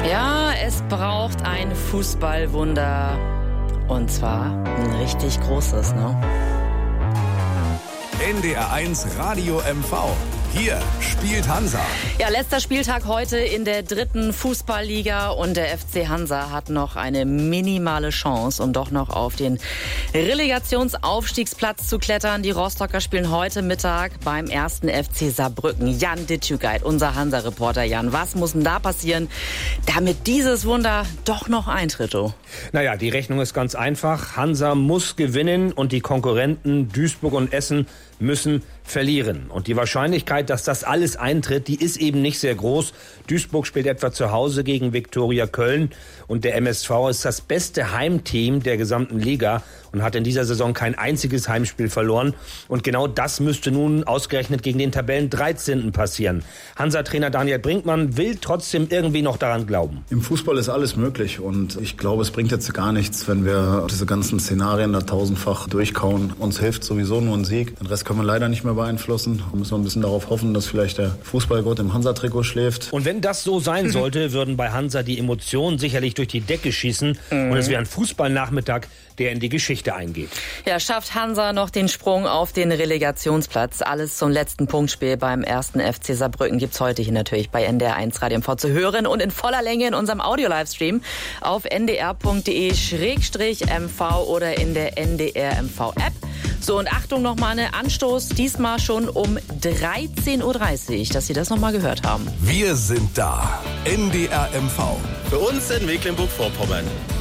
Ja, es braucht ein Fußballwunder. Und zwar ein richtig großes, ne? NDR 1 Radio MV. Hier spielt Hansa. Ja, letzter Spieltag heute in der 3. Fußballliga und der FC Hansa hat noch eine minimale Chance, um doch noch auf den Relegationsaufstiegsplatz zu klettern. Die Rostocker spielen heute Mittag beim 1. FC Saarbrücken. Jan Ditschugeit, unser Hansa-Reporter. Jan, was muss denn da passieren, damit dieses Wunder doch noch eintritt? Naja, die Rechnung ist ganz einfach. Hansa muss gewinnen und die Konkurrenten Duisburg und Essen müssen verlieren. Und die Wahrscheinlichkeit, dass das alles eintritt, die ist eben nicht sehr groß. Duisburg spielt etwa zu Hause gegen Viktoria Köln und der MSV ist das beste Heimteam der gesamten Liga und hat in dieser Saison kein einziges Heimspiel verloren. Und genau das müsste nun ausgerechnet gegen den Tabellen 13. passieren. Hansa-Trainer Daniel Brinkmann will trotzdem irgendwie noch daran glauben. Im Fußball ist alles möglich und ich glaube, es bringt jetzt gar nichts, wenn wir diese ganzen Szenarien da tausendfach durchkauen. Uns hilft sowieso nur ein Sieg. Den Rest können wir leider nicht mehr beeinflussen. Da müssen wir ein bisschen darauf hoffen, dass vielleicht der Fußballgott im Hansa-Trikot schläft. Und wenn das so sein sollte, würden bei Hansa die Emotionen sicherlich durch die Decke schießen. Und es wäre ein Fußballnachmittag, der in die Geschichte eingeht. Ja, schafft Hansa noch den Sprung auf den Relegationsplatz. Alles zum letzten Punktspiel beim 1. FC Saarbrücken gibt's heute hier natürlich bei NDR 1 Radio MV zu hören und in voller Länge in unserem Audio-Livestream auf ndr.de/mv oder in der NDR MV App. So, und Achtung, nochmal eine Anstoß, diesmal schon um 13.30 Uhr, dass Sie das nochmal gehört haben. Wir sind da. NDR MV. Für uns in Mecklenburg-Vorpommern.